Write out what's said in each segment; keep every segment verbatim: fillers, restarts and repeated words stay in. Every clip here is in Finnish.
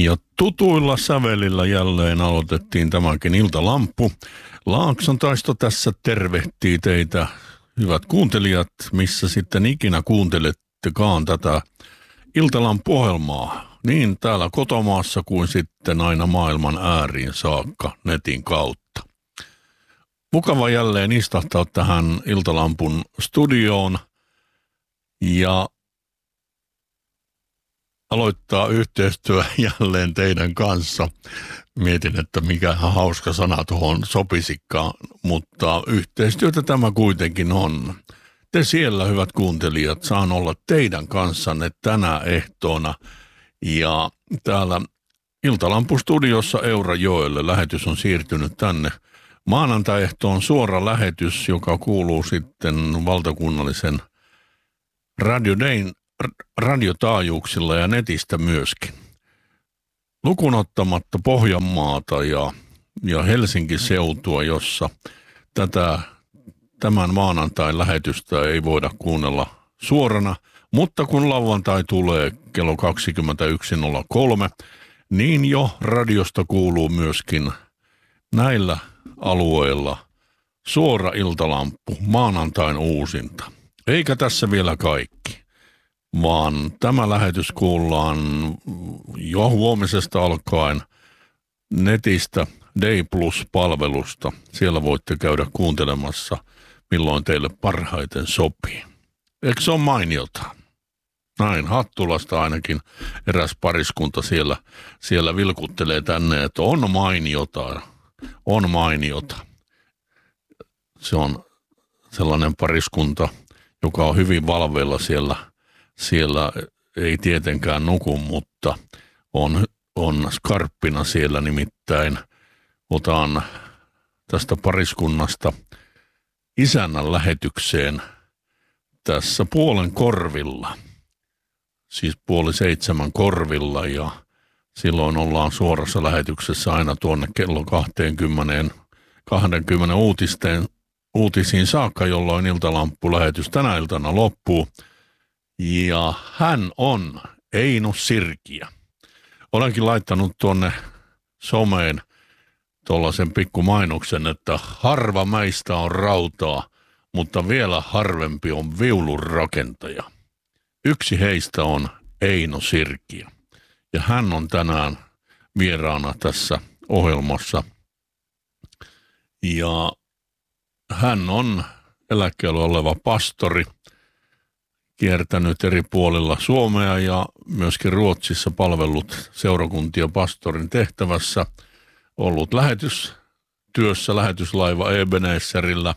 Ja tutuilla sävelillä jälleen aloitettiin tämäkin iltalamppu. Laakson Taisto tässä tervehtii teitä, hyvät kuuntelijat, missä sitten ikinä kuuntelettekaan tätä iltalampuohjelmaa. Niin täällä kotomaassa kuin sitten aina maailman ääriin saakka netin kautta. Mukava jälleen istahtaa tähän iltalampun studioon ja aloittaa yhteistyö jälleen teidän kanssa. Mietin, että mikä hauska sana tuohon sopisikkaan, mutta yhteistyötä tämä kuitenkin on. Te siellä, hyvät kuuntelijat, saan olla teidän kanssanne tänä ehtoona. Ja täällä Iltalampustudiossa Eurajoelle lähetys on siirtynyt tänne. Maanantai-ehtoon suora lähetys, joka kuuluu sitten valtakunnallisen Radio Dayn radiotaajuuksilla ja netistä myöskin. Lukuun ottamatta Pohjanmaata ja, ja Helsinki-seutua, jossa tätä, tämän maanantain lähetystä ei voida kuunnella suorana, mutta kun lauantai tulee kello kaksikymmentäyksi nolla kolme, niin jo radiosta kuuluu myöskin näillä alueilla suora iltalamppu, maanantain uusinta. Eikä tässä vielä kaikki, vaan tämä lähetys kuullaan jo huomisesta alkaen netistä Day Plus-palvelusta. Siellä voitte käydä kuuntelemassa, milloin teille parhaiten sopii. Eikö se ole mainiota? Näin, Hattulasta ainakin eräs pariskunta siellä, siellä vilkuttelee tänne, että on mainiota, on mainiota. Se on sellainen pariskunta, joka on hyvin valveilla siellä, siellä ei tietenkään nuku, mutta on, on skarppina siellä, nimittäin otan tästä pariskunnasta isännän lähetykseen tässä puolen korvilla, siis puoli seitsemän korvilla, ja silloin ollaan suorassa lähetyksessä aina tuonne kello kaksikymmentä, kaksikymmentä uutisten, uutisiin saakka, jolloin iltalamppulähetys tänä iltana loppuu. Ja hän on Eino Sirkiä. Olenkin laittanut tuonne someen tuollaisen pikkumainoksen, että harva meistä on rautaa, mutta vielä harvempi on viulun rakentaja. Yksi heistä on Eino Sirkiä. Ja hän on tänään vieraana tässä ohjelmassa. Ja hän on eläkkeellä oleva pastori, kiertänyt eri puolilla Suomea ja myöskin Ruotsissa palvellut seurakuntia pastorin tehtävässä, ollut lähetystyössä lähetyslaiva Ebenezerillä.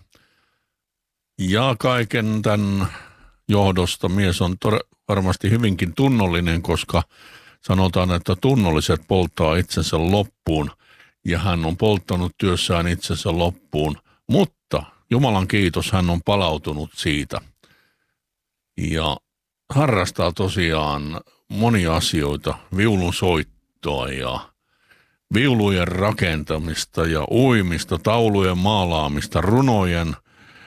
Ja kaiken tämän johdosta mies on tor- varmasti hyvinkin tunnollinen, koska sanotaan, että tunnolliset polttaa itsensä loppuun, ja hän on polttanut työssään itsensä loppuun, mutta Jumalan kiitos, hän on palautunut siitä ja harrastaa tosiaan monia asioita, viulun soittoa ja viulujen rakentamista ja uimista, taulujen maalaamista, runojen.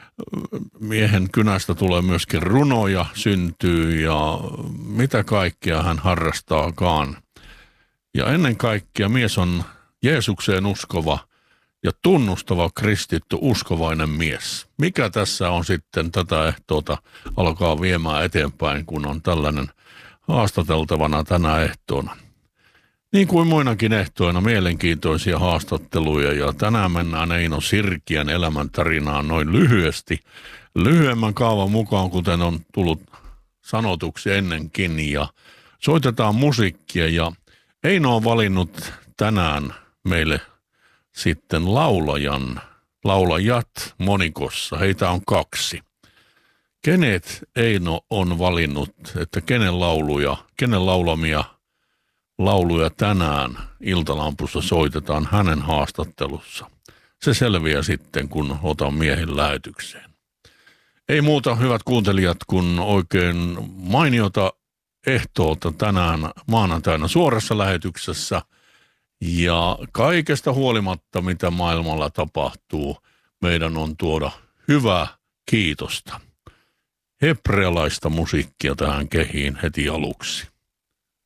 Miehen kynästä tulee myöskin runoja, syntyy ja mitä kaikkea hän harrastaakaan. Ja ennen kaikkea mies on Jeesukseen uskova ja tunnustava kristitty uskovainen mies. Mikä tässä on sitten tätä ehtoota alkaa viemään eteenpäin, kun on tällainen haastateltavana tänä ehtoona. Niin kuin muinakin ehtoina mielenkiintoisia haastatteluja, ja tänään mennään Eino Sirkiän elämäntarinaan noin lyhyesti. Lyhyemmän kaavan mukaan, kuten on tullut sanotuksi ennenkin, ja soitetaan musiikkia, ja Eino on valinnut tänään meille sitten laulajan, laulajat monikossa, heitä on kaksi. Kenet Eino on valinnut, että kenen lauluja, kenen laulamia lauluja tänään iltalampussa soitetaan hänen haastattelussa. Se selviää sitten, kun otan miehen lähetykseen. Ei muuta, hyvät kuuntelijat, kun oikein mainiota ehtoota tänään maanantaina suorassa lähetyksessä. Ja kaikesta huolimatta, mitä maailmalla tapahtuu, meidän on tuoda hyvää kiitosta. Hebrealaista musiikkia tähän kehiin heti aluksi.